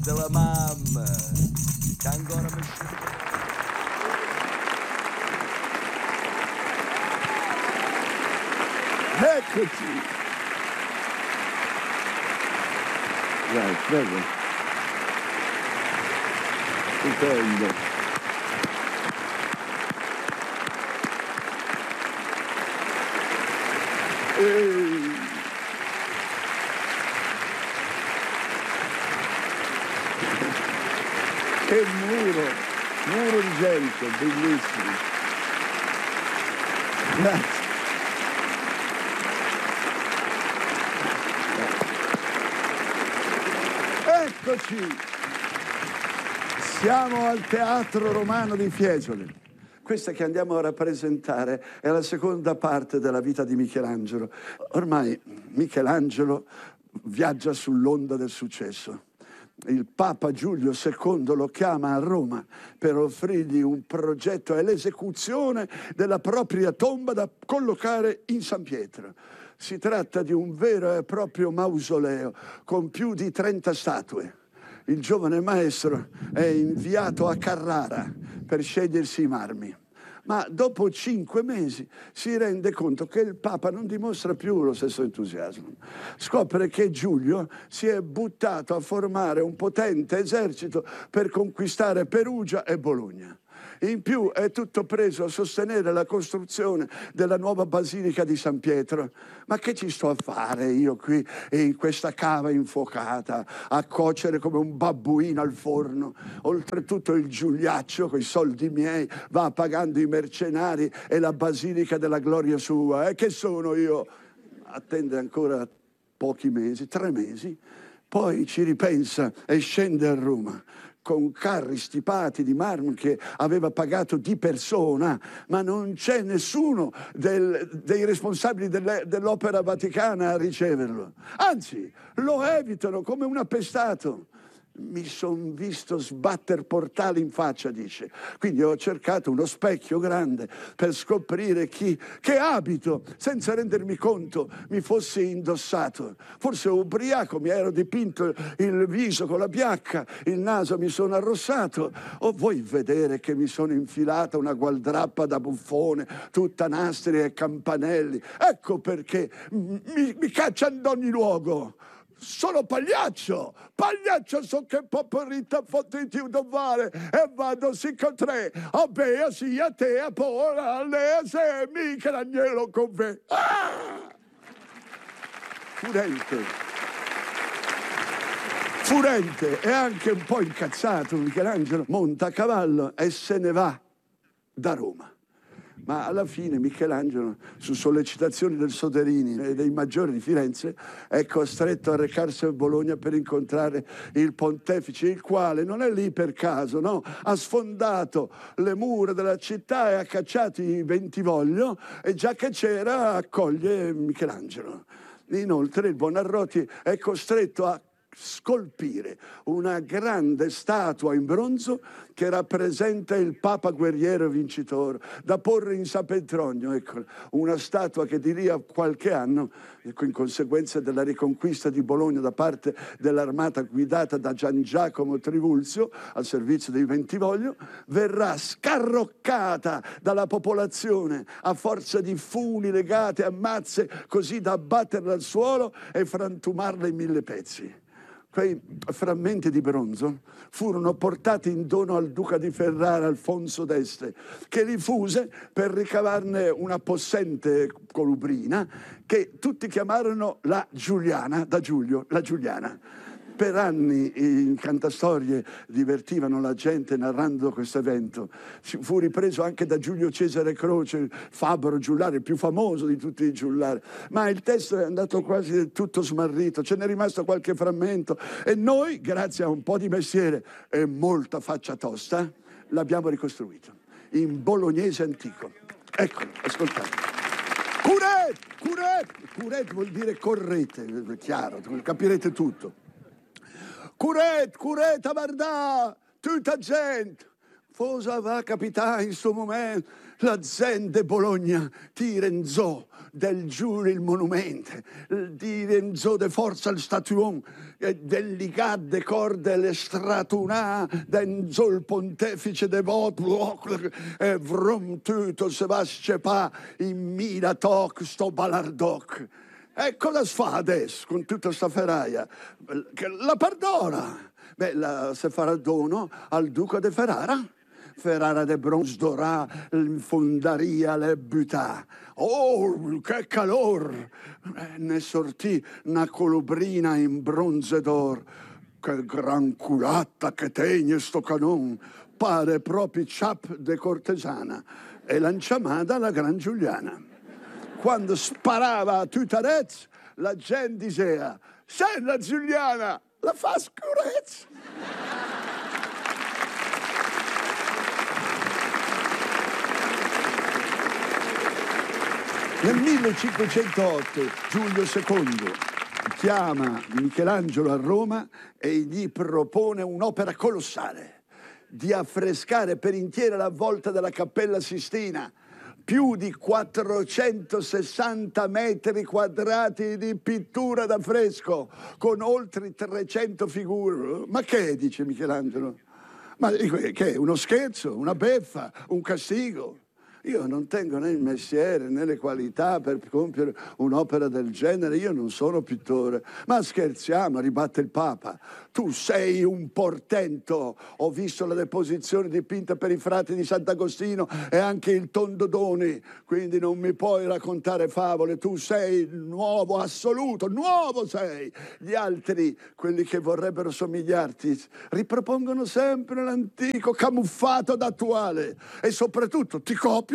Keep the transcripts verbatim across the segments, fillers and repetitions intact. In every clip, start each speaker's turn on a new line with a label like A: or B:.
A: della mamma, che ancora mi...
B: Eccoci! Vai, prego. Stupendo. Ehi. Che muro, muro di gente, bellissimo. Grazie. Eccoci, siamo al Teatro Romano di Fiesole. Questa che andiamo a rappresentare è la seconda parte della vita di Michelangelo. Ormai Michelangelo viaggia sull'onda del successo. Il Papa Giulio secondo lo chiama a Roma per offrirgli un progetto e l'esecuzione della propria tomba da collocare in San Pietro. Si tratta di un vero e proprio mausoleo con più di trenta statue. Il giovane maestro è inviato a Carrara per scegliersi i marmi. Ma dopo cinque mesi si rende conto che il Papa non dimostra più lo stesso entusiasmo. Scopre che Giulio si è buttato a formare un potente esercito per conquistare Perugia e Bologna. In più è tutto preso a sostenere la costruzione della nuova Basilica di San Pietro. Ma che ci sto a fare io qui in questa cava infuocata, a cuocere come un babbuino al forno? Oltretutto il Giuliaccio, coi soldi miei, va pagando i mercenari e la Basilica della gloria sua. E che sono io? Attende ancora pochi mesi, tre mesi, poi ci ripensa e scende a Roma con carri stipati di marmo che aveva pagato di persona, ma non c'è nessuno del, dei responsabili delle, dell'Opera Vaticana a riceverlo. Anzi, lo evitano come un appestato. Mi son visto sbatter portali in faccia, dice. Quindi ho cercato uno specchio grande per scoprire chi, che abito, senza rendermi conto, mi fosse indossato. Forse ubriaco mi ero dipinto il viso con la biacca, il naso mi sono arrossato. O vuoi vedere che mi sono infilata una gualdrappa da buffone, tutta nastri e campanelli? Ecco perché mi, mi cacciano da ogni luogo. Sono pagliaccio, pagliaccio so che poporita fottiti un dovare e vado si con tre, a bea si a te a pora, le se Michelangelo con me. Ah! Furente, furente e anche un po' incazzato Michelangelo monta a cavallo e se ne va da Roma. Ma alla fine Michelangelo, su sollecitazioni del Soderini e dei maggiori di Firenze, è costretto a recarsi a Bologna per incontrare il pontefice, il quale non è lì per caso, no? Ha sfondato le mura della città e ha cacciato i Bentivoglio e già che c'era accoglie Michelangelo. Inoltre il Buonarroti è costretto a scolpire una grande statua in bronzo che rappresenta il Papa guerriero vincitore, da porre in San Petronio. Ecco, una statua che di lì a qualche anno, ecco, in conseguenza della riconquista di Bologna da parte dell'armata guidata da Gian Giacomo Trivulzio al servizio dei Bentivoglio, verrà scarroccata dalla popolazione a forza di funi legate a mazze così da abbatterla al suolo e frantumarla in mille pezzi. Quei frammenti di bronzo furono portati in dono al duca di Ferrara, Alfonso d'Este, che li fuse per ricavarne una possente colubrina che tutti chiamarono la Giuliana, da Giulio, la Giuliana. Per anni i cantastorie divertivano la gente narrando questo evento. Fu ripreso anche da Giulio Cesare Croce, il fabbro giullare, il più famoso di tutti i giullari. Ma il testo è andato quasi del tutto smarrito, ce n'è rimasto qualche frammento e noi, grazie a un po' di mestiere e molta faccia tosta, l'abbiamo ricostruito in bolognese antico. Ecco, ascoltate. Curet! Curet! Curet vuol dire correte, è chiaro, capirete tutto. Curet, cureta, guarda, tutta gente. Cosa va a capitare in questo momento? La Zende Bologna ti renzò del giù il monumento, ti renzò de forza il statuon, delicat de corde le stratunà, denzò il pontefice devoto, e vrum tutto se va a scepà in mila toc sto balardoc. E cosa si fa adesso con tutta sta ferraia? La perdona. Beh, la, se farà dono al duca de Ferrara. Ferrara de bronze dorà, fondaria le butà. Oh, che calor! Eh, ne sortì una colubrina in bronze d'or. Che gran culata che tegne sto canon! Pare proprio ciap de cortesana. E lanciamada la gran Giuliana. Quando sparava a tutarez, la gente diceva: «Sei la Giuliana, la fa scurezza!» Nel millecinquecentotto Giulio secondo chiama Michelangelo a Roma e gli propone un'opera colossale di affrescare per intera la volta della Cappella Sistina, più di quattrocentosessanta metri quadrati di pittura da fresco, con oltre trecento figure. Ma che è, dice Michelangelo? Ma che è? Uno scherzo, una beffa, un castigo? Io non tengo né il mestiere né le qualità per compiere un'opera del genere, io non sono pittore. Ma scherziamo, ribatte il Papa. Tu sei un portento. Ho visto la deposizione dipinta per i frati di Sant'Agostino e anche il Tondodoni, quindi non mi puoi raccontare favole. Tu sei nuovo, assoluto, nuovo sei. Gli altri, quelli che vorrebbero somigliarti, ripropongono sempre l'antico camuffato d'attuale e soprattutto ti copiano.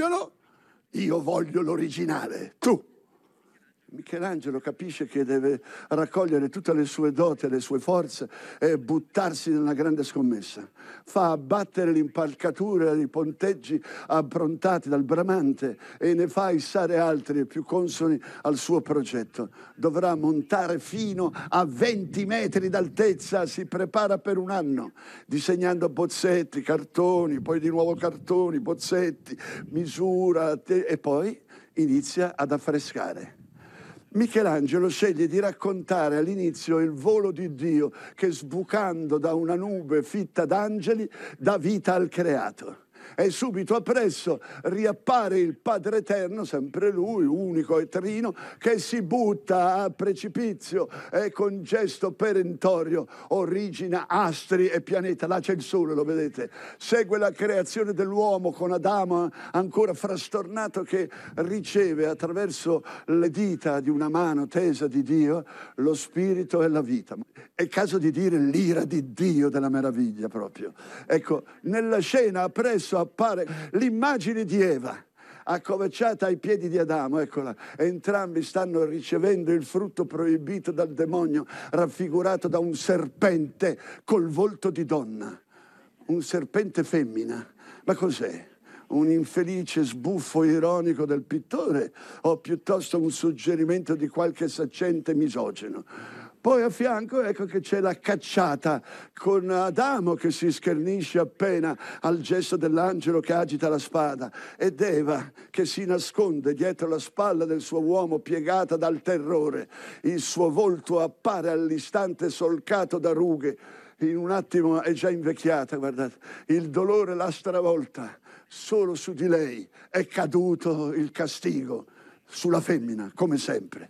B: Io voglio l'originale, tu. Michelangelo capisce che deve raccogliere tutte le sue doti e le sue forze e buttarsi nella grande scommessa. Fa abbattere l'impalcatura dei ponteggi approntati dal Bramante e ne fa issare altri più consoni al suo progetto. Dovrà montare fino a venti metri d'altezza, si prepara per un anno, disegnando bozzetti, cartoni, poi di nuovo cartoni, bozzetti, misura e poi inizia ad affrescare. Michelangelo sceglie di raccontare all'inizio il volo di Dio che, sbucando da una nube fitta d'angeli, dà vita al creato. E subito appresso riappare il Padre Eterno, sempre lui, unico e trino, che si butta a precipizio e con gesto perentorio origina astri e pianeta. Là c'è il sole, lo vedete? Segue la creazione dell'uomo con Adamo ancora frastornato che riceve attraverso le dita di una mano tesa di Dio lo spirito e la vita. È caso di dire l'ira di Dio della meraviglia proprio. Ecco, nella scena appresso appare l'immagine di Eva accovacciata ai piedi di Adamo, eccola, entrambi stanno ricevendo il frutto proibito dal demonio, raffigurato da un serpente col volto di donna, un serpente femmina. Ma cos'è? Un infelice sbuffo ironico del pittore o piuttosto un suggerimento di qualche saccente misogino? Poi a fianco ecco che c'è la cacciata con Adamo che si schernisce appena al gesto dell'angelo che agita la spada ed Eva che si nasconde dietro la spalla del suo uomo piegata dal terrore. Il suo volto appare all'istante solcato da rughe. In un attimo è già invecchiata, guardate. Il dolore l'ha stravolta. Solo su di lei è caduto il castigo, sulla femmina, come sempre.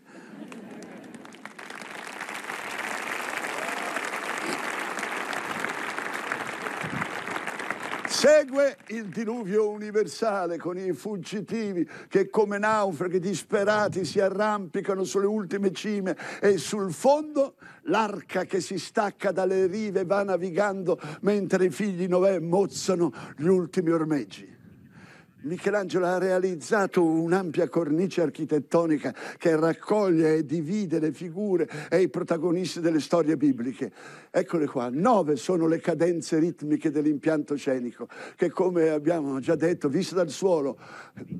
B: Segue il diluvio universale con i fuggitivi che come naufraghi disperati si arrampicano sulle ultime cime e sul fondo l'arca che si stacca dalle rive va navigando mentre i figli di Noè mozzano gli ultimi ormeggi. Michelangelo ha realizzato un'ampia cornice architettonica che raccoglie e divide le figure e i protagonisti delle storie bibliche. Eccole qua, nove sono le cadenze ritmiche dell'impianto scenico che, come abbiamo già detto, viste dal suolo,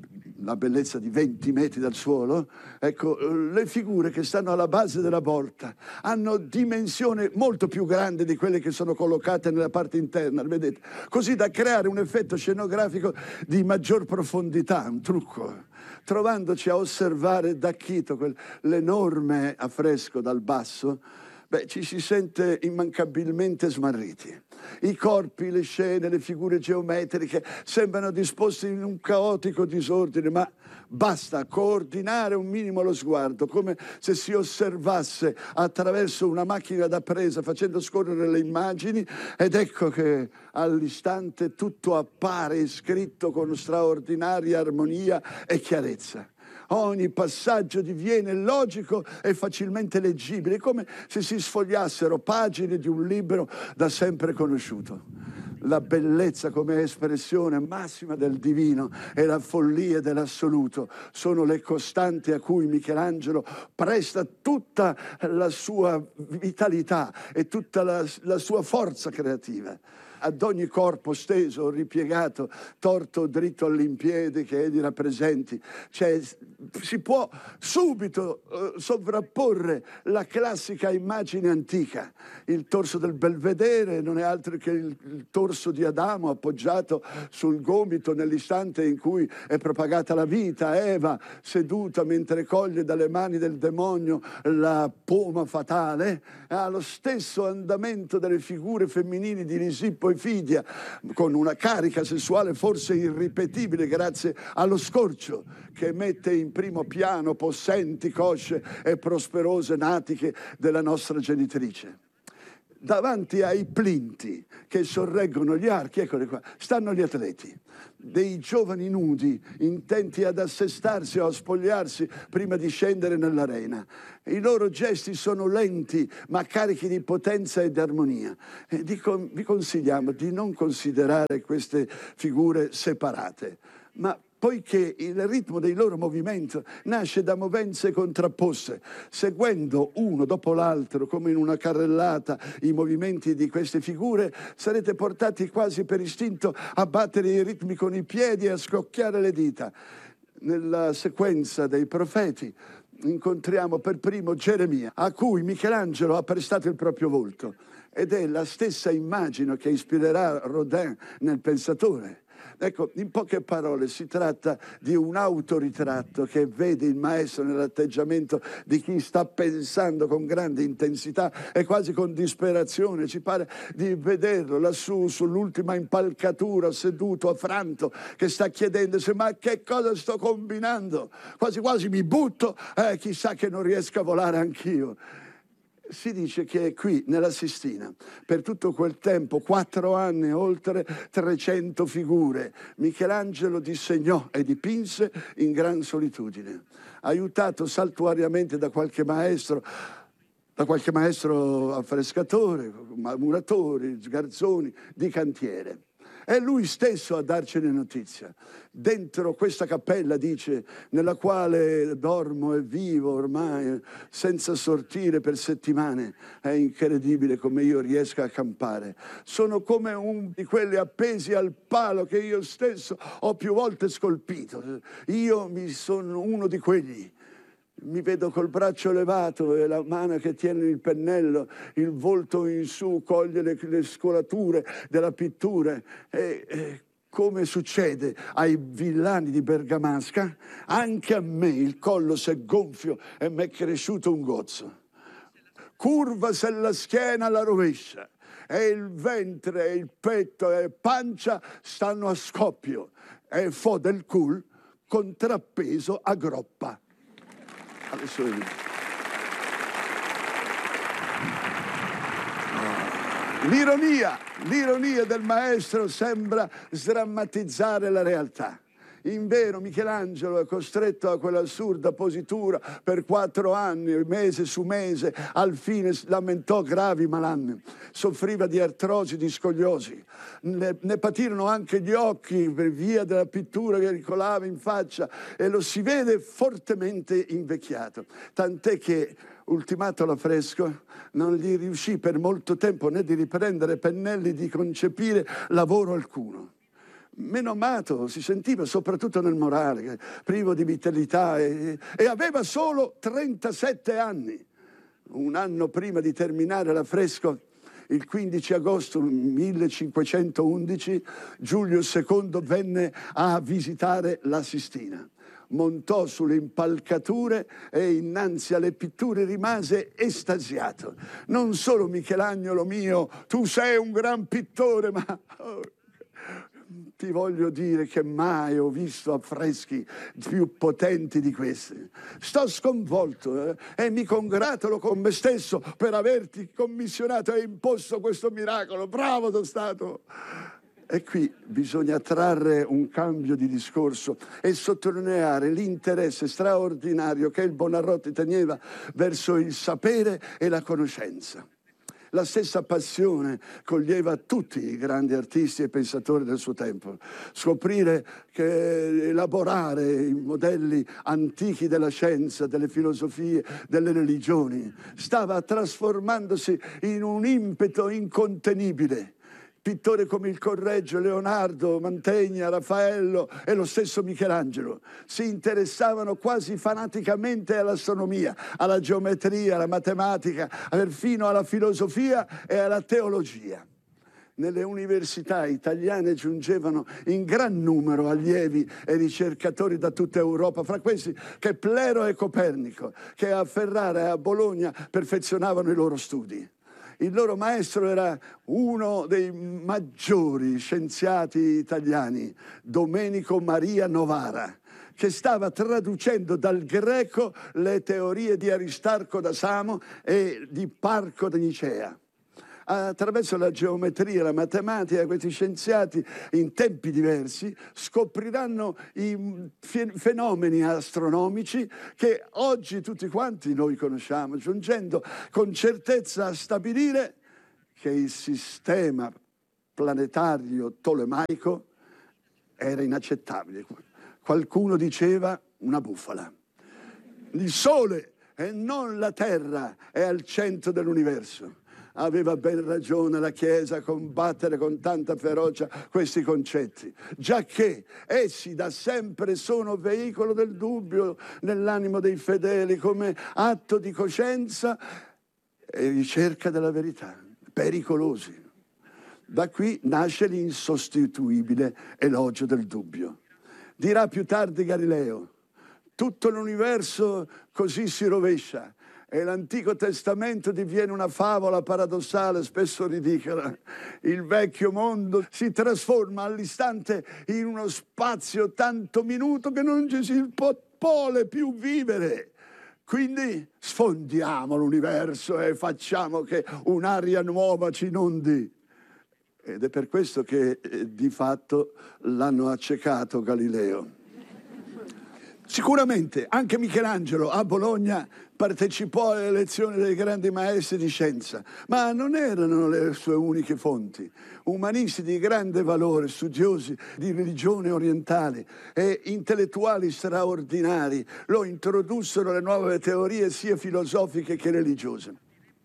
B: la bellezza di venti metri dal suolo, ecco, le figure che stanno alla base della volta hanno dimensione molto più grande di quelle che sono collocate nella parte interna, vedete? Così da creare un effetto scenografico di maggior profondità, un trucco. Trovandoci a osservare da Quito l'enorme affresco dal basso, beh, ci si sente immancabilmente smarriti. I corpi, le scene, le figure geometriche sembrano disposte in un caotico disordine, ma basta coordinare un minimo lo sguardo, come se si osservasse attraverso una macchina da presa, facendo scorrere le immagini, ed ecco che all'istante tutto appare iscritto con straordinaria armonia e chiarezza. Ogni passaggio diviene logico e facilmente leggibile, come se si sfogliassero pagine di un libro da sempre conosciuto. La bellezza come espressione massima del divino e la follia dell'assoluto sono le costanti a cui Michelangelo presta tutta la sua vitalità e tutta la, la sua forza creativa. Ad ogni corpo steso, ripiegato, torto o dritto all'impiede che egli rappresenti, cioè, si può subito eh, sovrapporre la classica immagine antica. Il torso del Belvedere non è altro che il, il torso di Adamo appoggiato sul gomito nell'istante in cui è propagata la vita, Eva seduta mentre coglie dalle mani del demonio la poma fatale, ha lo stesso andamento delle figure femminili di Lisippo e Fidia, con una carica sessuale forse irripetibile grazie allo scorcio che mette in primo piano possenti cosce e prosperose natiche della nostra genitrice. Davanti ai plinti che sorreggono gli archi, eccoli qua, stanno gli atleti, dei giovani nudi intenti ad assestarsi o a spogliarsi prima di scendere nell'arena. I loro gesti sono lenti ma carichi di potenza e di armonia. E dico, vi consigliamo di non considerare queste figure separate, ma poiché il ritmo dei loro movimenti nasce da movenze contrapposte, seguendo uno dopo l'altro, come in una carrellata, i movimenti di queste figure, sarete portati quasi per istinto a battere i ritmi con i piedi e a scocchiare le dita. Nella sequenza dei profeti incontriamo per primo Geremia, a cui Michelangelo ha prestato il proprio volto, ed è la stessa immagine che ispirerà Rodin nel Pensatore. Ecco, in poche parole si tratta di un autoritratto che vede il maestro nell'atteggiamento di chi sta pensando con grande intensità e quasi con disperazione. Ci pare di vederlo lassù sull'ultima impalcatura, seduto, affranto, che sta chiedendosi: ma che cosa sto combinando? Quasi quasi mi butto, eh, chissà che non riesca a volare anch'io. Si dice che qui nella Sistina, per tutto quel tempo, quattro anni, oltre trecento figure, Michelangelo disegnò e dipinse in gran solitudine, aiutato saltuariamente da qualche maestro, da qualche maestro affrescatore, muratori, sgarzoni, di cantiere. È lui stesso a darcene notizia. Dentro questa cappella, dice, nella quale dormo e vivo ormai senza sortire per settimane, è incredibile come io riesca a campare. Sono come un di quelli appesi al palo che io stesso ho più volte scolpito. Io mi sono uno di quelli. Mi vedo col braccio levato e la mano che tiene il pennello, il volto in su, coglie le, le scolature della pittura. E, e come succede ai villani di Bergamasca, anche a me il collo si è gonfio e mi è cresciuto un gozzo. Curvasi la schiena alla rovescia e il ventre, il petto e pancia stanno a scoppio e fo del cul contrappeso a groppa. Adesso l'ironia, l'ironia del maestro sembra sdrammatizzare la realtà. Invero Michelangelo è costretto a quell'assurda positura per quattro anni, mese su mese, al fine lamentò gravi malanni, soffriva di artrosi, di scoliosi, ne, ne patirono anche gli occhi per via della pittura che ricolava in faccia e lo si vede fortemente invecchiato, tant'è che, ultimato l'affresco, non gli riuscì per molto tempo né di riprendere pennelli, di concepire lavoro alcuno. meno amato si sentiva, soprattutto nel morale, privo di vitalità, e, e aveva solo trentasette anni. Un anno prima di terminare l'affresco, il quindici agosto millecinquecentoundici, Giulio secondo venne a visitare la Sistina. Montò sulle impalcature e innanzi alle pitture rimase estasiato. Non solo Michelangelo mio, tu sei un gran pittore, ma oh, ti voglio dire che mai ho visto affreschi più potenti di questi. Sto sconvolto eh, e mi congratulo con me stesso per averti commissionato e imposto questo miracolo. Bravo sono stato! E qui bisogna trarre un cambio di discorso e sottolineare l'interesse straordinario che il Buonarroti teneva verso il sapere e la conoscenza. La stessa passione coglieva tutti i grandi artisti e pensatori del suo tempo. Scoprire che elaborare i modelli antichi della scienza, delle filosofie, delle religioni, stava trasformandosi in un impeto incontenibile. Pittori come il Correggio, Leonardo, Mantegna, Raffaello e lo stesso Michelangelo si interessavano quasi fanaticamente all'astronomia, alla geometria, alla matematica, perfino alla filosofia e alla teologia. Nelle università italiane giungevano in gran numero allievi e ricercatori da tutta Europa, fra questi Keplero e Copernico, che a Ferrara e a Bologna perfezionavano i loro studi. Il loro maestro era uno dei maggiori scienziati italiani, Domenico Maria Novara, che stava traducendo dal greco le teorie di Aristarco da Samo e di Parco da Nicea. Attraverso la geometria e la matematica, questi scienziati in tempi diversi scopriranno i fenomeni astronomici che oggi tutti quanti noi conosciamo, giungendo con certezza a stabilire che il sistema planetario tolemaico era inaccettabile. Qualcuno diceva una bufala. Il Sole e non la Terra è al centro dell'universo. Aveva ben ragione la Chiesa a combattere con tanta ferocia questi concetti, giacché essi da sempre sono veicolo del dubbio nell'animo dei fedeli come atto di coscienza e ricerca della verità, pericolosi. Da qui nasce l'insostituibile elogio del dubbio. Dirà più tardi Galileo: tutto l'universo così si rovescia e l'Antico Testamento diviene una favola paradossale, spesso ridicola. Il vecchio mondo si trasforma all'istante in uno spazio tanto minuto che non ci si vuole più vivere. Quindi sfondiamo l'universo e facciamo che un'aria nuova ci inondi. Ed è per questo che eh, di fatto l'hanno accecato Galileo. Sicuramente anche Michelangelo a Bologna partecipò alle lezioni dei grandi maestri di scienza, ma non erano le sue uniche fonti. Umanisti di grande valore, studiosi di religione orientale e intellettuali straordinari lo introdussero alle nuove teorie sia filosofiche che religiose.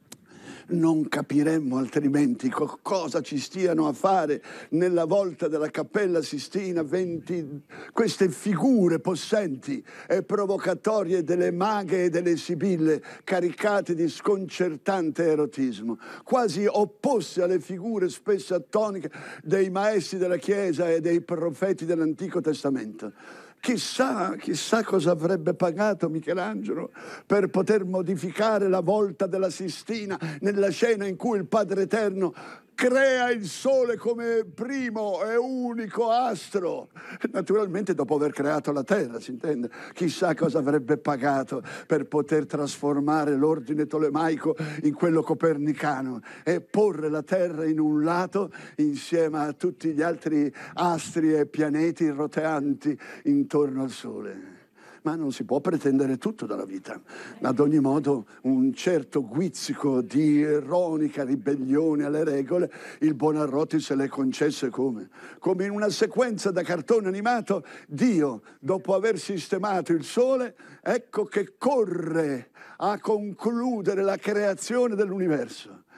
B: Non capiremmo altrimenti co- cosa ci stiano a fare nella volta della Cappella Sistina venti queste figure possenti e provocatorie delle maghe e delle sibille caricate di sconcertante erotismo, quasi opposte alle figure spesso attoniche dei maestri della Chiesa e dei profeti dell'Antico Testamento. Chissà, chissà cosa avrebbe pagato Michelangelo per poter modificare la volta della Sistina nella scena in cui il Padre Eterno crea il Sole come primo e unico astro. Naturalmente dopo aver creato la Terra, si intende. Chissà cosa avrebbe pagato per poter trasformare l'ordine tolemaico in quello copernicano e porre la Terra in un lato insieme a tutti gli altri astri e pianeti roteanti intorno al Sole. Ma non si può pretendere tutto dalla vita. Ad ogni modo, un certo guizzico di ironica ribellione alle regole, il Buonarroti se l'è concesse come? Come in una sequenza da cartone animato, Dio, dopo aver sistemato il Sole, ecco che corre a concludere la creazione dell'universo.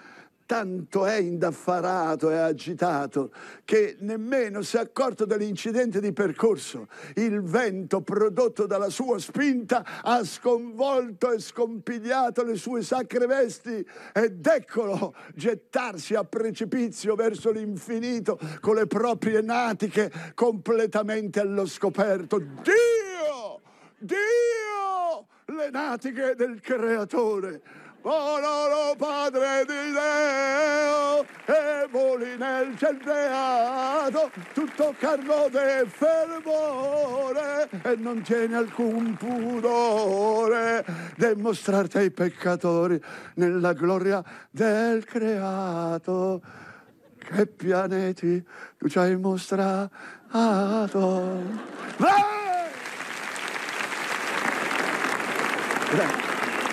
B: tanto è indaffarato e agitato che nemmeno si è accorto dell'incidente di percorso. Il vento prodotto dalla sua spinta ha sconvolto e scompigliato le sue sacre vesti, ed eccolo gettarsi a precipizio verso l'infinito con le proprie natiche completamente allo scoperto. Dio! Dio! Le natiche del creatore! Vololo Padre di Deo, e voli nel ciel beato, tutto carne e fervore, e non tiene alcun pudore de mostrarti ai peccatori nella gloria del creato. Che pianeti tu ci hai mostrato. Vai! Grazie.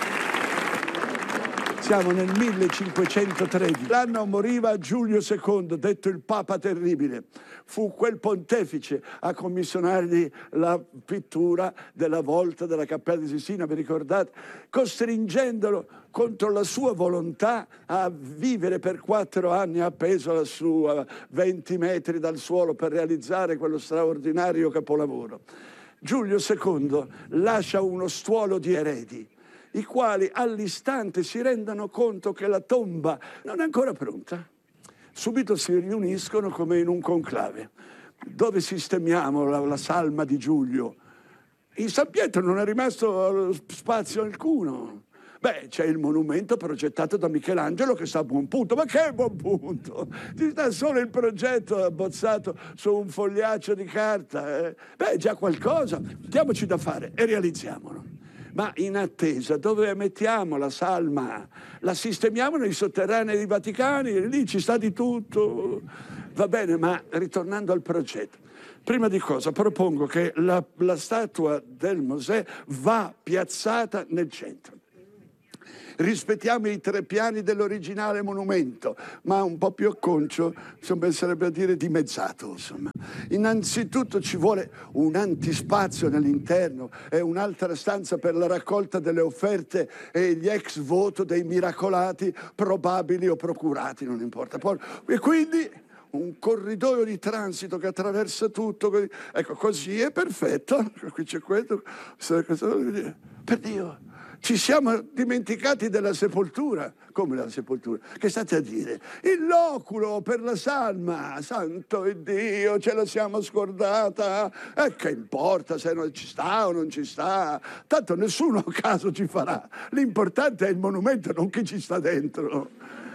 B: Siamo nel millecinquecentotredici. L'anno moriva Giulio secondo, detto il Papa Terribile. Fu quel pontefice a commissionargli la pittura della volta della Cappella di Sistina, vi ricordate? Costringendolo contro la sua volontà a vivere per quattro anni appeso lassù a venti metri dal suolo per realizzare quello straordinario capolavoro. Giulio secondo lascia uno stuolo di eredi, i quali all'istante si rendono conto che la tomba non è ancora pronta. Subito si riuniscono come in un conclave. Dove sistemiamo la, la salma di Giulio? In San Pietro non è rimasto spazio alcuno. Beh, c'è il monumento progettato da Michelangelo che sta a buon punto. Ma che buon punto? Ci sta solo il progetto abbozzato su un fogliaccio di carta. Eh? Beh, già qualcosa. Diamoci da fare e realizziamolo. Ma in attesa, dove mettiamo la salma? La sistemiamo nei sotterranei dei Vaticani? Lì ci sta di tutto. Va bene, ma ritornando al progetto. Prima di cosa propongo che la, la statua del Mosè va piazzata nel centro. Rispettiamo i tre piani dell'originale monumento, ma un po' più acconcio, insomma, sarebbe a dire dimezzato, insomma. Innanzitutto ci vuole un antispazio nell'interno e un'altra stanza per la raccolta delle offerte e gli ex voto dei miracolati probabili o procurati, non importa. Poi, e quindi un corridoio di transito che attraversa tutto. Ecco, così è perfetto. Qui c'è questo. Per Dio! Ci siamo dimenticati della sepoltura. Come la sepoltura? Che state a dire? Il loculo per la salma. Santo Dio, ce la siamo scordata. E che importa se non ci sta o non ci sta? Tanto nessuno a caso ci farà. L'importante è il monumento, non chi ci sta dentro.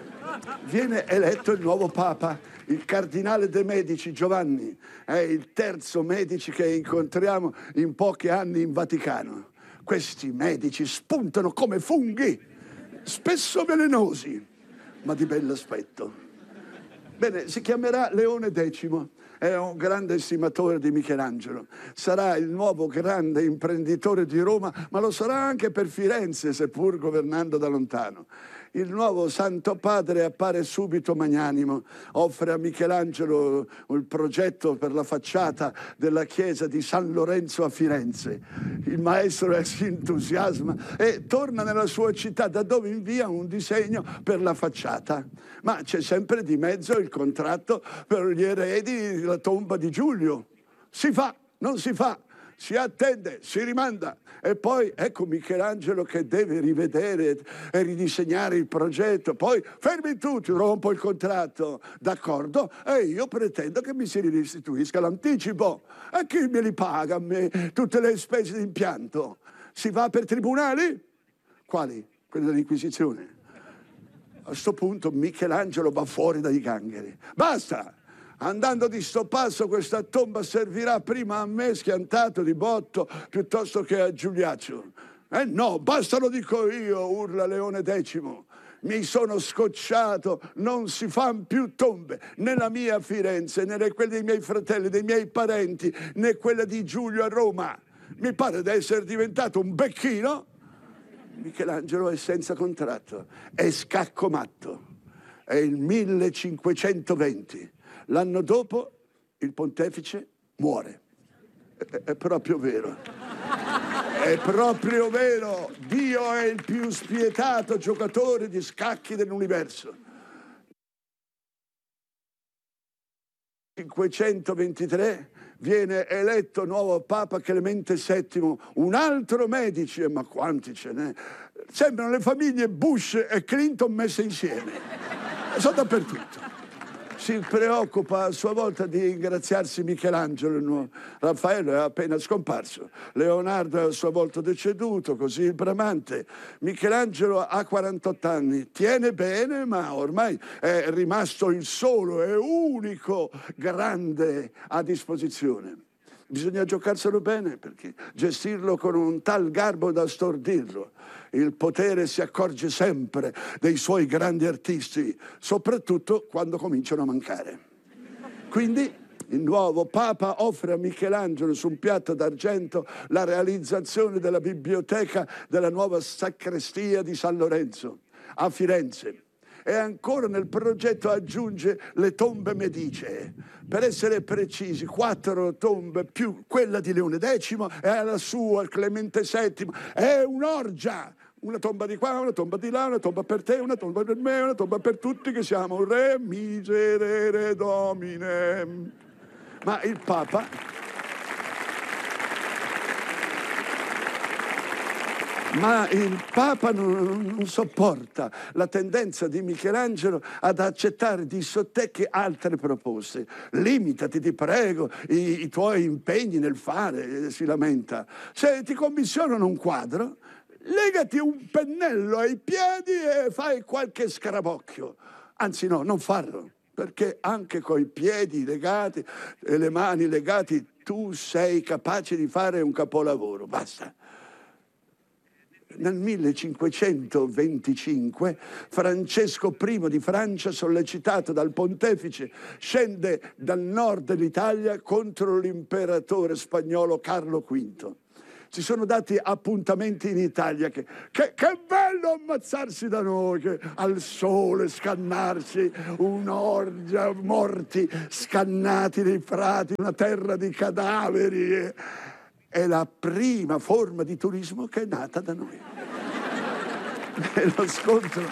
B: Viene eletto il nuovo Papa, il cardinale de' Medici, Giovanni. È il terzo Medici che incontriamo in pochi anni in Vaticano. Questi medici spuntano come funghi, spesso velenosi, ma di bell'aspetto. Bene, si chiamerà Leone decimo, è un grande estimatore di Michelangelo. Sarà il nuovo grande imprenditore di Roma, ma lo sarà anche per Firenze, seppur governando da lontano. Il nuovo Santo Padre appare subito magnanimo, offre a Michelangelo il progetto per la facciata della chiesa di San Lorenzo a Firenze. Il maestro si entusiasma e torna nella sua città, da dove invia un disegno per la facciata. Ma c'è sempre di mezzo il contratto per gli eredi della tomba di Giulio. Si fa, non si fa, si attende, si rimanda. E poi ecco Michelangelo che deve rivedere e ridisegnare il progetto. Poi fermi tutti, rompo il contratto, d'accordo? E io pretendo che mi si restituisca l'anticipo. E chi me li paga a me tutte le spese di impianto? Si va per tribunali? Quali? Quelli dell'Inquisizione. A questo punto Michelangelo va fuori dai gangheri. Basta! Andando di sto passo questa tomba servirà prima a me schiantato di botto piuttosto che a Giuliaccio. Eh no, basta lo dico io, urla Leone decimo. Mi sono scocciato, non si fanno più tombe, né la mia a Firenze, né quelle dei miei fratelli, dei miei parenti, né quella di Giulio a Roma. Mi pare di essere diventato un becchino. Michelangelo è senza contratto, è scaccomatto. È il millecinquecentoventi. L'anno dopo il pontefice muore. È, è proprio vero. È proprio vero. Dio è il più spietato giocatore di scacchi dell'universo. millecinquecentoventitré viene eletto nuovo Papa Clemente settimo, un altro medici, ma quanti ce n'è? Sembrano le famiglie Bush e Clinton messe insieme, sono dappertutto. Si preoccupa a sua volta di ingraziarsi Michelangelo, il nuovo. Raffaello è appena scomparso, Leonardo è a sua volta deceduto, così il Bramante. Michelangelo ha quarantotto anni, tiene bene, ma ormai è rimasto il solo e unico grande a disposizione. Bisogna giocarselo bene, perché gestirlo con un tal garbo da stordirlo. Il potere si accorge sempre dei suoi grandi artisti, soprattutto quando cominciano a mancare. Quindi il nuovo Papa offre a Michelangelo su un piatto d'argento la realizzazione della biblioteca della nuova sacrestia di San Lorenzo a Firenze. E ancora nel progetto aggiunge le tombe medicee. Per essere precisi, quattro tombe più quella di Leone decimo e la sua, Clemente settimo. È un'orgia! Una tomba di qua, una tomba di là, una tomba per te, una tomba per me, una tomba per tutti, che siamo un re miserere domine. Ma il Papa... Ma il Papa non, non sopporta la tendenza di Michelangelo ad accettare di sottecchi altre proposte. Limitati, ti prego, i, i tuoi impegni nel fare, si lamenta. Se ti commissionano un quadro, legati un pennello ai piedi e fai qualche scarabocchio. Anzi no, non farlo, perché anche coi piedi legati e le mani legati tu sei capace di fare un capolavoro. Basta. Nel millecinquecentoventicinque Francesco primo di Francia, sollecitato dal pontefice, scende dal nord dell'Italia contro l'imperatore spagnolo Carlo quinto. Si sono dati appuntamenti in Italia, che, che, che bello ammazzarsi da noi, che al sole scannarsi, un'orgia, morti scannati nei frati, una terra di cadaveri. Eh. È la prima forma di turismo che è nata da noi. Nello scontro,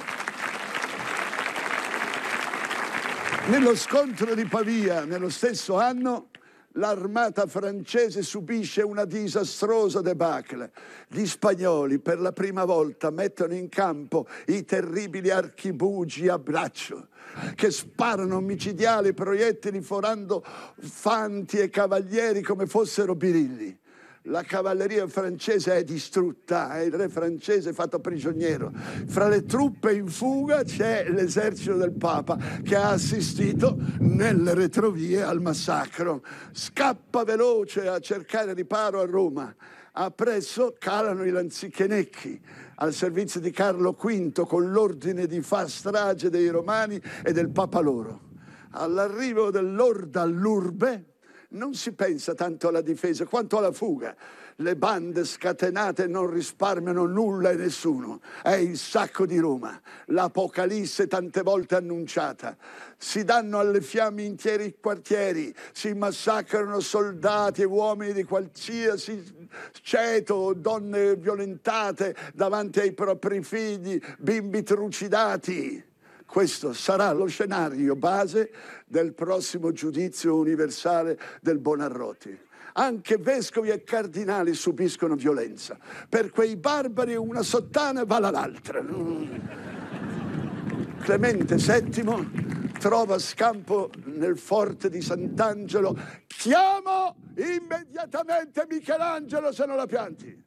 B: nello scontro di Pavia, nello stesso anno, l'armata francese subisce una disastrosa debacle. Gli spagnoli per la prima volta mettono in campo i terribili archibugi a braccio, che sparano micidiali proiettili forando fanti e cavalieri come fossero birilli. La cavalleria francese è distrutta e il re francese è fatto prigioniero. Fra le truppe in fuga c'è l'esercito del Papa, che ha assistito nelle retrovie al massacro. Scappa veloce a cercare riparo a Roma. Appresso calano i lanzichenecchi al servizio di Carlo quinto con l'ordine di far strage dei romani e del Papa loro. All'arrivo dell'orda all'urbe non si pensa tanto alla difesa quanto alla fuga. Le bande scatenate non risparmiano nulla e nessuno. È il sacco di Roma, l'apocalisse tante volte annunciata. Si danno alle fiamme interi quartieri, si massacrano soldati e uomini di qualsiasi ceto, donne violentate davanti ai propri figli, bimbi trucidati. Questo sarà lo scenario base del prossimo giudizio universale del Buonarroti. Anche vescovi e cardinali subiscono violenza. Per quei barbari una sottana vale l'altra. Clemente settimo trova scampo nel forte di Sant'Angelo. Chiamo immediatamente Michelangelo se non la pianti.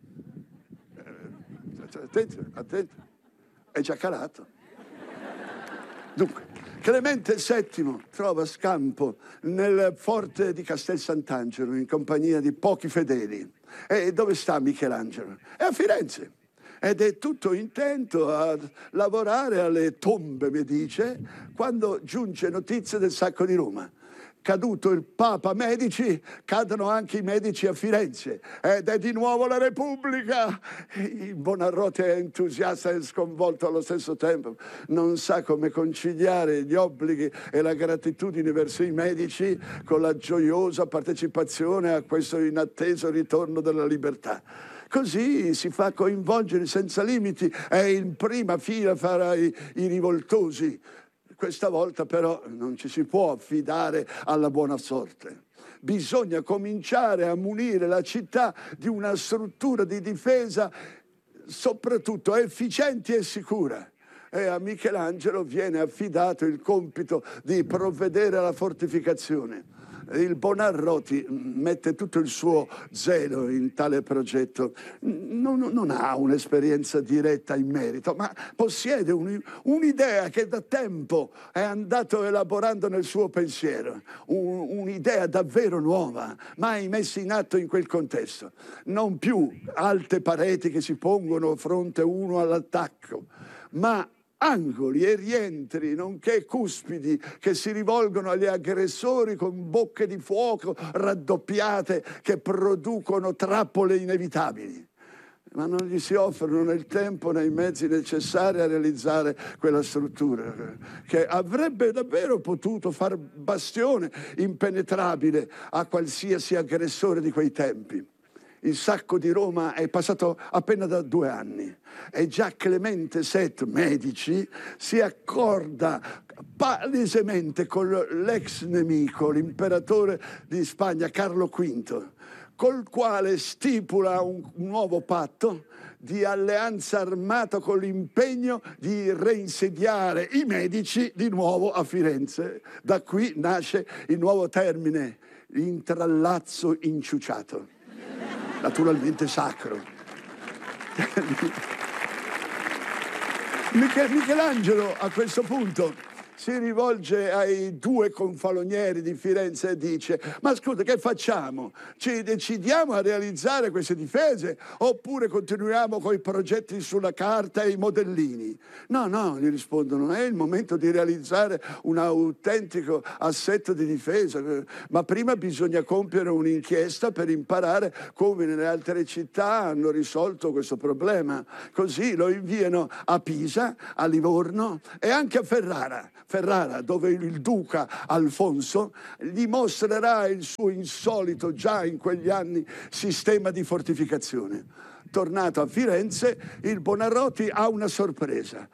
B: Attento, attento. È già calato. Dunque, Clemente settimo trova scampo nel forte di Castel Sant'Angelo in compagnia di pochi fedeli. E dove sta Michelangelo? È a Firenze. Ed è tutto intento a lavorare alle tombe medicee quando giunge notizia del sacco di Roma. Caduto il Papa Medici, cadono anche i Medici a Firenze ed è di nuovo la Repubblica. Il Buonarroti è entusiasta e sconvolto allo stesso tempo, non sa come conciliare gli obblighi e la gratitudine verso i Medici con la gioiosa partecipazione a questo inatteso ritorno della libertà. Così si fa coinvolgere senza limiti, è in prima fila fra i, i rivoltosi. questa volta però non ci si può affidare alla buona sorte. Bisogna cominciare a munire la città di una struttura di difesa soprattutto efficiente e sicura. E a Michelangelo viene affidato il compito di provvedere alla fortificazione. Il Buonarroti mette tutto il suo zelo in tale progetto. Non, non ha un'esperienza diretta in merito, ma possiede un, un'idea che da tempo è andato elaborando nel suo pensiero, un, un'idea davvero nuova, mai messa in atto in quel contesto. Non più alte pareti che si pongono fronte uno all'attacco, ma angoli e rientri, nonché cuspidi che si rivolgono agli aggressori con bocche di fuoco raddoppiate che producono trappole inevitabili. Ma non gli si offrono né il tempo né i mezzi necessari a realizzare quella struttura che avrebbe davvero potuto far bastione impenetrabile a qualsiasi aggressore di quei tempi. Il sacco di Roma è passato appena da due anni e già Clemente settimo, Medici, si accorda palesemente con l'ex nemico, l'imperatore di Spagna, Carlo quinto, col quale stipula un nuovo patto di alleanza armata con l'impegno di reinsediare i Medici di nuovo a Firenze. Da qui nasce il nuovo termine, intrallazzo inciuciato. Naturalmente sacro. Michelangelo a questo punto si rivolge ai due confalonieri di Firenze e dice: ma scusa, che facciamo? Ci decidiamo a realizzare queste difese oppure continuiamo con i progetti sulla carta e i modellini? No, no, gli rispondono, è il momento di realizzare un autentico assetto di difesa, ma prima bisogna compiere un'inchiesta per imparare come nelle altre città hanno risolto questo problema. Così lo inviano a Pisa, a Livorno e anche a Ferrara. Ferrara, dove il duca Alfonso gli mostrerà il suo insolito, già in quegli anni, sistema di fortificazione. Tornato a Firenze, il Buonarroti ha una sorpresa.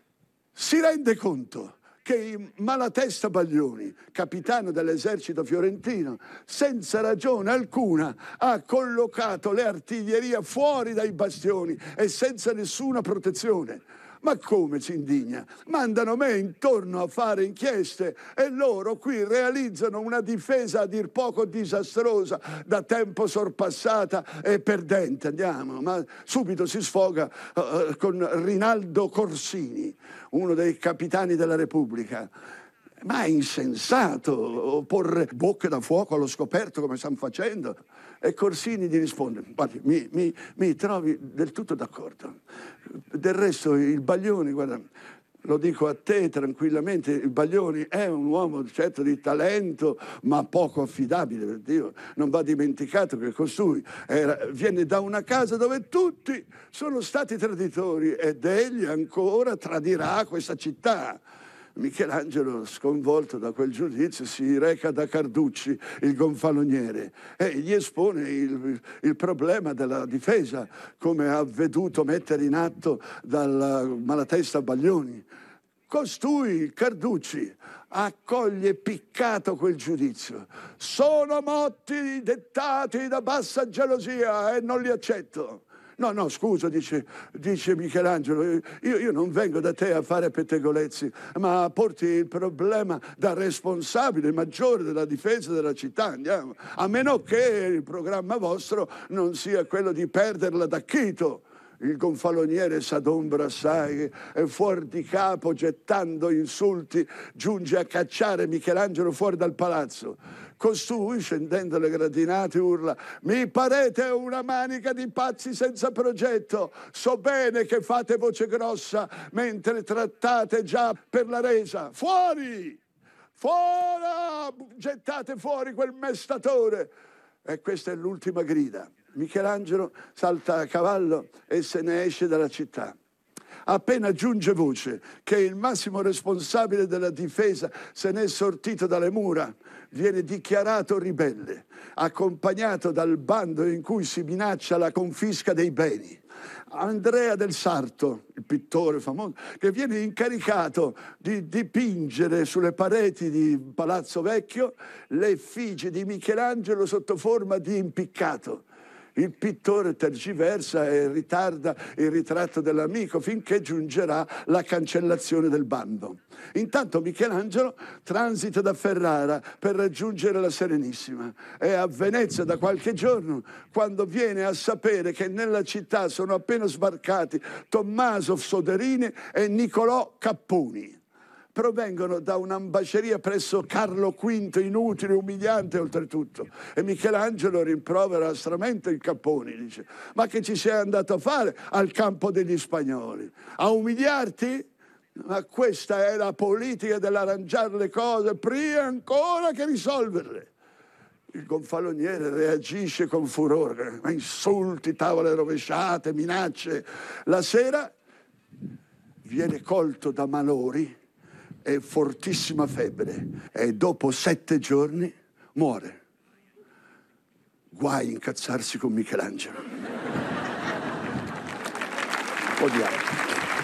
B: Si rende conto che Malatesta Baglioni, capitano dell'esercito fiorentino, senza ragione alcuna ha collocato le artiglierie fuori dai bastioni e senza nessuna protezione. Ma come, si indigna? Mandano me intorno a fare inchieste e loro qui realizzano una difesa a dir poco disastrosa, da tempo sorpassata e perdente. Andiamo, ma subito si sfoga uh, con Rinaldo Corsini, uno dei capitani della Repubblica. Ma è insensato porre bocche da fuoco allo scoperto come stanno facendo. E Corsini gli risponde: guardi, mi, mi, mi trovi del tutto d'accordo. Del resto il Baglioni, guarda, lo dico a te tranquillamente, il Baglioni è un uomo certo di talento, ma poco affidabile, per Dio. Non va dimenticato che costui era, viene da una casa dove tutti sono stati traditori ed egli ancora tradirà questa città. Michelangelo, sconvolto da quel giudizio, si reca da Carducci, il gonfaloniere, e gli espone il, il problema della difesa, come ha veduto mettere in atto dal Malatesta Baglioni. Costui, Carducci, accoglie piccato quel giudizio. Sono motti dettati da bassa gelosia e non li accetto. No, no, scusa, dice, dice Michelangelo, io, io non vengo da te a fare pettegolezzi, ma a porti il problema da responsabile maggiore della difesa della città, andiamo. A meno che il programma vostro non sia quello di perderla da Chito. Il gonfaloniere s'adombra assai e fuori di capo, gettando insulti, giunge a cacciare Michelangelo fuori dal palazzo. Costui, scendendo le gradinate, urla: mi parete una manica di pazzi senza progetto. So bene che fate voce grossa mentre trattate già per la resa. Fuori! Fuori! Gettate fuori quel mestatore! E questa è l'ultima grida. Michelangelo salta a cavallo e se ne esce dalla città. Appena giunge voce che il massimo responsabile della difesa se n'è sortito dalle mura, viene dichiarato ribelle, accompagnato dal bando in cui si minaccia la confisca dei beni. Andrea del Sarto, il pittore famoso, che viene incaricato di dipingere sulle pareti di Palazzo Vecchio le effigie di Michelangelo sotto forma di impiccato. Il pittore tergiversa e ritarda il ritratto dell'amico finché giungerà la cancellazione del bando. Intanto Michelangelo transita da Ferrara per raggiungere la Serenissima. È a Venezia da qualche giorno quando viene a sapere che nella città sono appena sbarcati Tommaso Soderini e Niccolò Capponi. Provengono da un'ambasceria presso Carlo Quinto, inutile, umiliante oltretutto. E Michelangelo rimprovera astramente il Capponi, dice: ma che ci sei andato a fare al campo degli spagnoli? A umiliarti? Ma questa è la politica dell'arrangiare le cose prima ancora che risolverle. Il gonfaloniere reagisce con furore, ma insulti, tavole rovesciate, minacce. La sera viene colto da malori e fortissima febbre e dopo sette giorni muore. Guai incazzarsi con Michelangelo. Odiamo.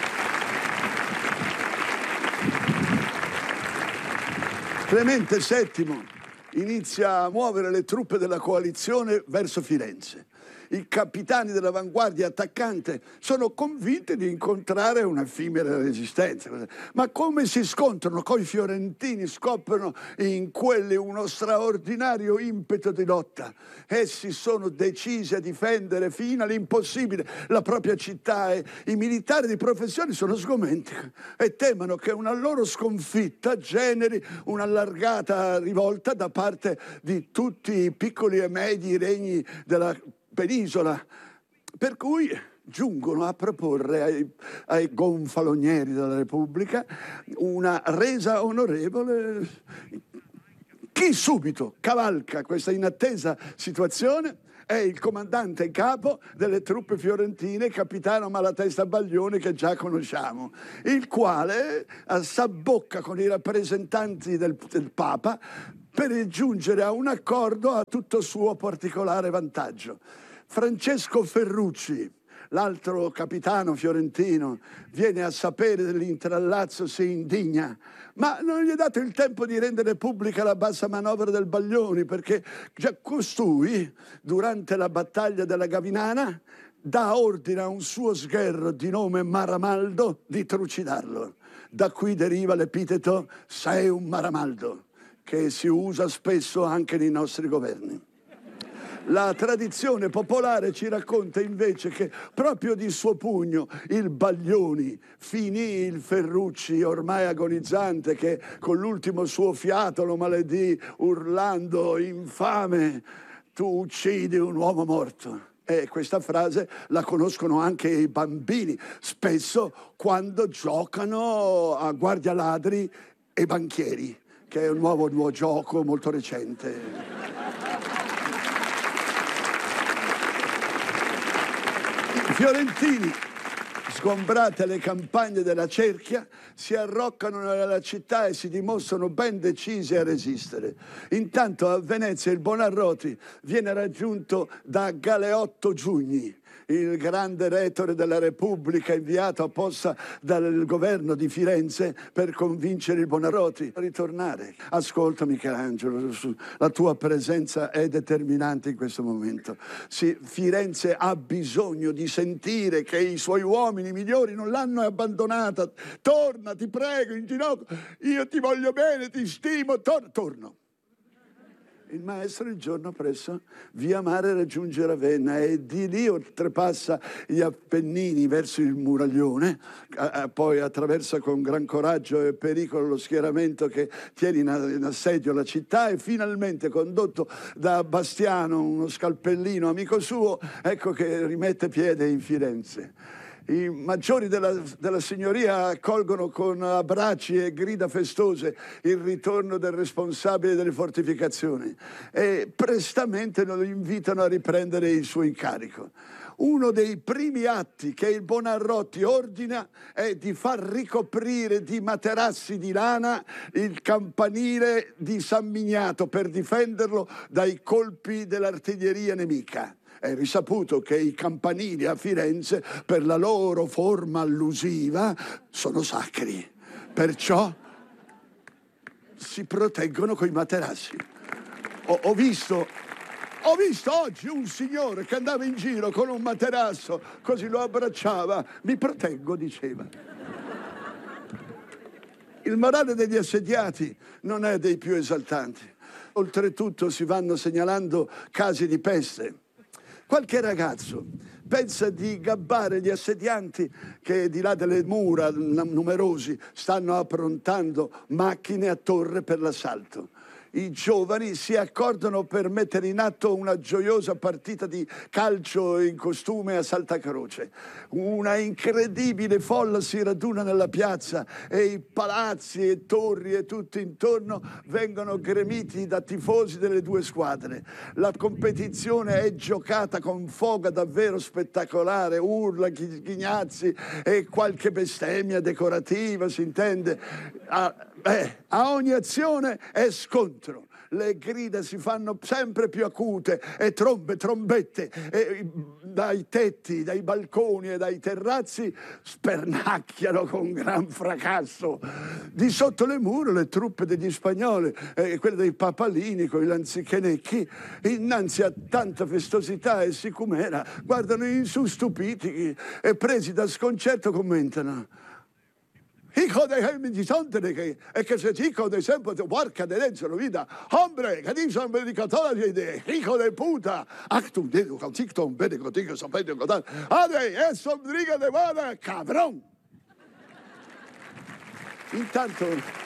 B: Clemente settimo inizia a muovere le truppe della coalizione verso Firenze. I capitani dell'avanguardia attaccante sono convinti di incontrare un'effimera resistenza. Ma come si scontrano coi fiorentini, scoprono in quelli uno straordinario impeto di lotta. Essi sono decisi a difendere fino all'impossibile la propria città e i militari di professione sono sgomenti e temono che una loro sconfitta generi un'allargata rivolta da parte di tutti i piccoli e medi regni della penisola, per cui giungono a proporre ai, ai gonfalonieri della Repubblica una resa onorevole. Chi subito cavalca questa inattesa situazione è il comandante in capo delle truppe fiorentine, capitano Malatesta Baglioni, che già conosciamo, il quale s'abbocca con i rappresentanti del, del Papa per giungere a un accordo a tutto suo particolare vantaggio. Francesco Ferrucci, l'altro capitano fiorentino, viene a sapere dell'intrallazzo, si indigna, ma non gli è dato il tempo di rendere pubblica la bassa manovra del Baglioni, perché già costui, durante la battaglia della Gavinana, dà ordine a un suo sgherro di nome Maramaldo di trucidarlo. Da qui deriva l'epiteto «sei un Maramaldo», che si usa spesso anche nei nostri governi. La tradizione popolare ci racconta invece che proprio di suo pugno il Baglioni finì il Ferrucci ormai agonizzante, che con l'ultimo suo fiato lo maledì urlando: infame, tu uccidi un uomo morto. E questa frase la conoscono anche i bambini, spesso quando giocano a guardialadri e banchieri, che è un nuovo, nuovo gioco molto recente. I fiorentini, sgombrate le campagne della cerchia, si arroccano nella città e si dimostrano ben decisi a resistere. Intanto a Venezia il Buonarroti viene raggiunto da Galeotto Giugni, il grande retore della Repubblica inviato apposta dal governo di Firenze per convincere il Buonarroti a ritornare. Ascolta Michelangelo, la tua presenza è determinante in questo momento. Sì, Firenze ha bisogno di sentire che i suoi uomini migliori non l'hanno abbandonata. Torna, ti prego, in ginocchio, io ti voglio bene, ti stimo, tor- torno. Il maestro il giorno presso via Mare raggiunge Ravenna e di lì oltrepassa gli Appennini verso il Muraglione, a, a, poi attraversa con gran coraggio e pericolo lo schieramento che tiene in, in assedio la città e finalmente, condotto da Bastiano, uno scalpellino amico suo, ecco che rimette piede in Firenze. I maggiori della, della signoria accolgono con abbracci e grida festose il ritorno del responsabile delle fortificazioni e prestamente lo invitano a riprendere il suo incarico. Uno dei primi atti che il Buonarroti ordina è di far ricoprire di materassi di lana il campanile di San Miniato per difenderlo dai colpi dell'artiglieria nemica. È risaputo che i campanili a Firenze, per la loro forma allusiva, sono sacri. Perciò si proteggono coi materassi. Ho, ho visto... Ho visto oggi un signore che andava in giro con un materasso, così lo abbracciava. Mi proteggo, diceva. Il morale degli assediati non è dei più esaltanti. Oltretutto si vanno segnalando casi di peste. Qualche ragazzo pensa di gabbare gli assedianti che di là delle mura, numerosi, stanno approntando macchine a torre per l'assalto. I giovani si accordano per mettere in atto una gioiosa partita di calcio in costume a Saltacroce. Una incredibile folla si raduna nella piazza e i palazzi e torri e tutto intorno vengono gremiti da tifosi delle due squadre. La competizione è giocata con foga davvero spettacolare, urla, ghignazzi e qualche bestemmia decorativa, si intende. A, eh, a ogni azione è scontro. Le grida si fanno sempre più acute e trombe, trombette, e dai tetti, dai balconi e dai terrazzi spernacchiano con gran fracasso. Di sotto le mura le truppe degli spagnoli e eh, quelle dei papalini con i lanzichenecchi, innanzi a tanta festosità e sicumera, guardano in su stupiti e presi da sconcerto commentano: hijo de que es que ese chico de sempre te guarca de dentro la vida. Hombre, que dice hombre de toda la idea, hijo de puta. Actum dedo, calcicton, bene contigo, sapete contar. Adre, es ombriga de vada, cabrón. Intanto,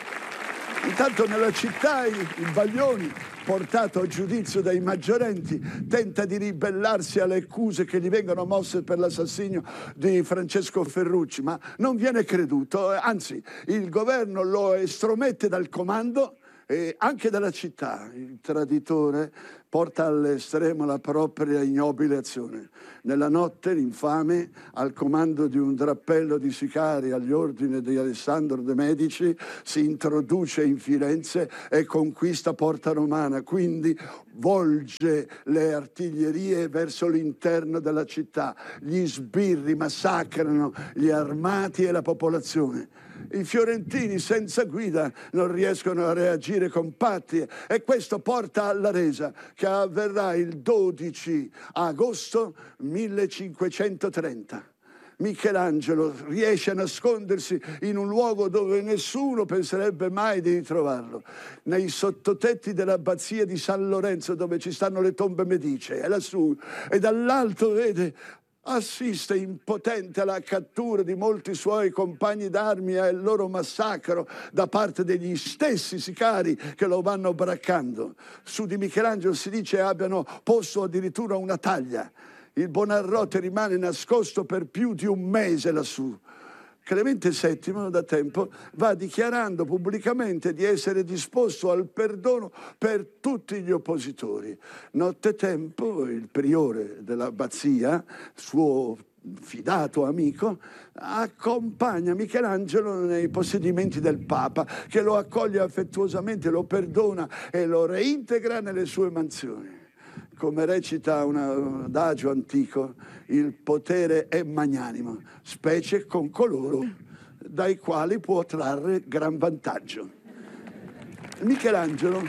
B: intanto nella città i, i baglioni, portato a giudizio dai maggiorenti, tenta di ribellarsi alle accuse che gli vengono mosse per l'assassinio di Francesco Ferrucci, ma non viene creduto, anzi il governo lo estromette dal comando e anche dalla città. Il traditore porta all'estremo la propria ignobile azione. Nella notte l'infame, al comando di un drappello di sicari agli ordini di Alessandro de' Medici, si introduce in Firenze e conquista Porta Romana, quindi volge le artiglierie verso l'interno della città. Gli sbirri massacrano gli armati e la popolazione. I fiorentini senza guida non riescono a reagire compatti e questo porta alla resa che avverrà il dodici agosto millecinquecentotrenta. Michelangelo riesce a nascondersi in un luogo dove nessuno penserebbe mai di ritrovarlo, nei sottotetti dell'abbazia di San Lorenzo, dove ci stanno le tombe medicee, è lassù, e dall'alto vede, assiste impotente alla cattura di molti suoi compagni d'armi e al loro massacro da parte degli stessi sicari che lo vanno braccando. Su di Michelangelo si dice abbiano posto addirittura una taglia. Il Buonarroti rimane nascosto per più di un mese lassù. Clemente settimo da tempo va dichiarando pubblicamente di essere disposto al perdono per tutti gli oppositori. Nottetempo il priore dell'abbazia, suo fidato amico, accompagna Michelangelo nei possedimenti del Papa, che lo accoglie affettuosamente, lo perdona e lo reintegra nelle sue mansioni. Come recita un adagio antico, il potere è magnanimo, specie con coloro dai quali può trarre gran vantaggio. Michelangelo,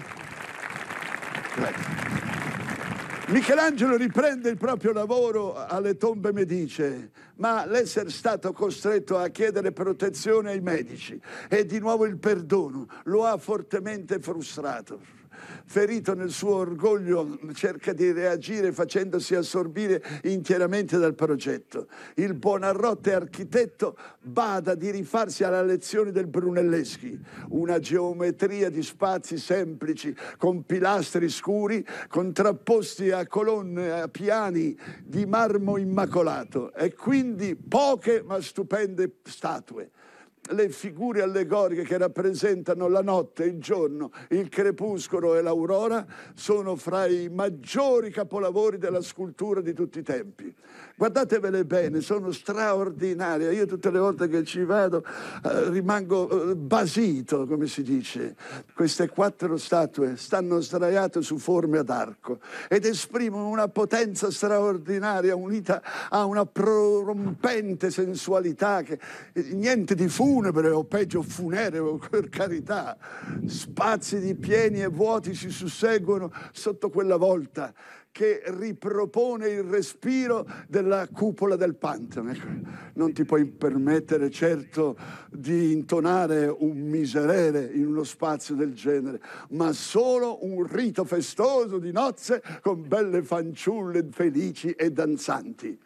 B: Michelangelo riprende il proprio lavoro alle tombe medicee, ma l'essere stato costretto a chiedere protezione ai medici e di nuovo il perdono lo ha fortemente frustrato. Ferito nel suo orgoglio, cerca di reagire facendosi assorbire interamente dal progetto. Il Buonarroti architetto bada di rifarsi alla lezione del Brunelleschi, una geometria di spazi semplici con pilastri scuri contrapposti a colonne, a piani di marmo immacolato e quindi poche ma stupende statue. le figure allegoriche che rappresentano la notte e il giorno, il crepuscolo e l'aurora, sono fra i maggiori capolavori della scultura di tutti i tempi. Guardatevele bene, sono straordinarie. Io tutte le volte che ci vado eh, rimango eh, basito, come si dice. Queste quattro statue stanno sdraiate su forme ad arco ed esprimono una potenza straordinaria unita a una prorompente sensualità che niente di funebre o peggio funereo, per carità. Spazi di pieni e vuoti si susseguono sotto quella volta che ripropone il respiro della cupola del Pantheon. Ecco, non ti puoi permettere certo di intonare un miserere in uno spazio del genere, ma solo un rito festoso di nozze con belle fanciulle felici e danzanti.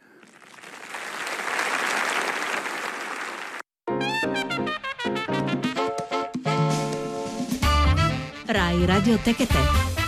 C: Rai Radioteca Te.